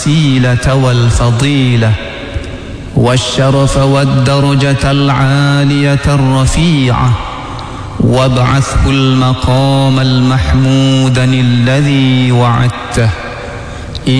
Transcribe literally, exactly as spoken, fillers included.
الوسيلة والفضيلة والشرف والدرجة العالية الرفيعة، وابعثه المقام المحمود الذي وعدته.